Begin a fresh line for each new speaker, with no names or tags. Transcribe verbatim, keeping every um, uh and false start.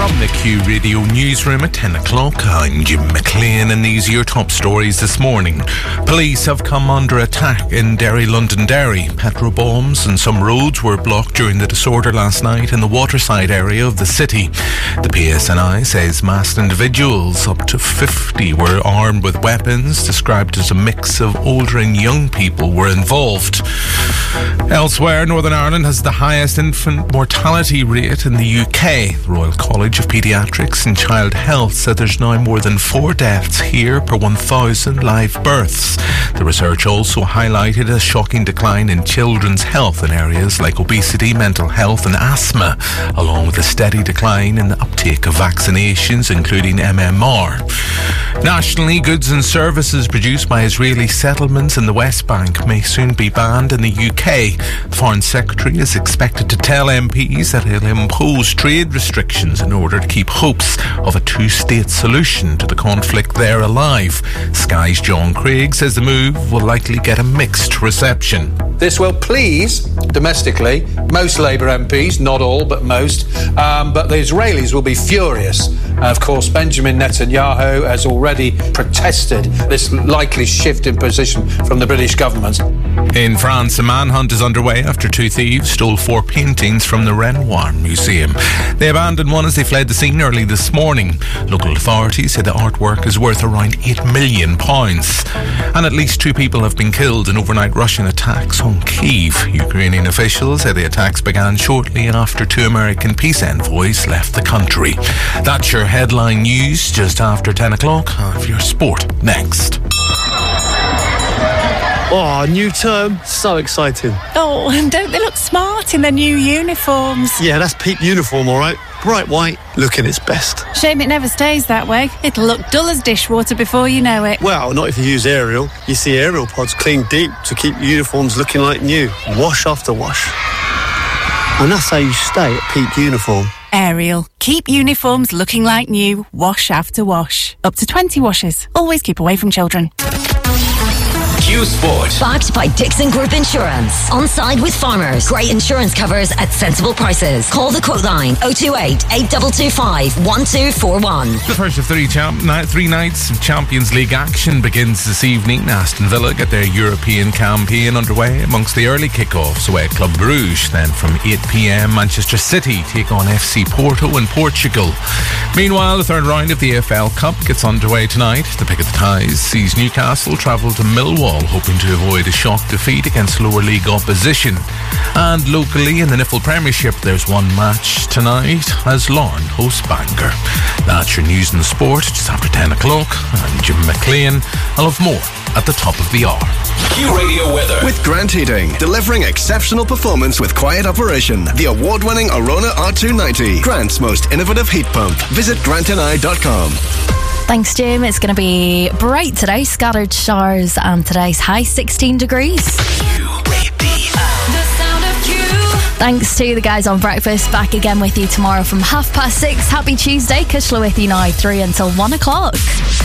From the Q Radio Newsroom at ten o'clock, I'm Jim McLean, and these are your top stories this morning. Police have come under attack in Derry, Londonderry. Petrol bombs and some roads were blocked during the disorder last night in the waterside area of the city. The P S N I says masked individuals, up to fifty, were armed with weapons, described as a mix of older and young people, were involved. Elsewhere, Northern Ireland has the highest infant mortality rate in the U K. The Royal College of Paediatrics and Child Health said there's now more than four deaths here per one thousand live births. The research also highlighted a shocking decline in children's health in areas like obesity, mental health and asthma, along with a steady decline in the uptake of vaccinations, including M M R. Nationally, goods and services produced by Israeli settlements in the West Bank may soon be banned in the U K. The Foreign Secretary is expected to tell M Ps that he'll impose trade restrictions in order to keep hopes of a two-state solution to the conflict there alive. Sky's John Craig says the move will likely get a mixed reception.
This will please, domestically, most Labour M Ps, not all, but most, um, but the Israelis will be furious. Uh, of course, Benjamin Netanyahu has already protested this likely shift in position from the British government.
In France, a manhunt is underway after two thieves stole four paintings from the Renoir Museum. They abandoned one as they fled the scene early this morning. Local authorities say the artwork is worth around eight million pounds. And at least two people have been killed in overnight Russian attacks on Kyiv. Ukrainian officials say the attacks began shortly after two American peace envoys left the country. That's your headline news just after ten o'clock. Have your sport next.
Oh, new term. So exciting.
Oh, and don't they look smart in their new uniforms?
Yeah, that's peak uniform, all right. Bright white, looking its best.
Shame it never stays that way. It'll look dull as dishwater before you know it.
Well, not if you use Ariel. You see Ariel pods clean deep to keep uniforms looking like new. Wash after wash. And that's how you stay at peak uniform.
Ariel. Keep uniforms looking like new. Wash after wash. Up to twenty washes. Always keep away from children.
Q Sport.
Backed by Dixon Group Insurance. On side with farmers. Great insurance covers at sensible prices. Call the quote line oh two eight, eight two two five, one two four one.
The first of three, champ- night, three nights of Champions League action begins this evening. Aston Villa get their European campaign underway amongst the early kickoffs away at Club Brugge. Then from eight p.m, Manchester City take on F C Porto in Portugal. Meanwhile, the third round of the A F L Cup gets underway tonight. The pick of the ties sees Newcastle travel to Millwall, hoping to avoid a shock defeat against lower league opposition. And locally in the Niffle Premiership, there's one match tonight as Larne hosts Bangor. That's your news and sport just after ten o'clock. I'm Jim McLean. I'll have more at the top of the hour.
Q Radio weather
with Grant Heating, delivering exceptional performance with quiet operation. The award-winning Arona R two ninety, Grant's most innovative heat pump. Visit grant n i dot com.
Thanks, Jim. It's going to be bright today, scattered showers, and today's high sixteen degrees. Thanks to the guys on breakfast. Back again with you tomorrow from half past six. Happy Tuesday. Kushla with you now, three until one o'clock.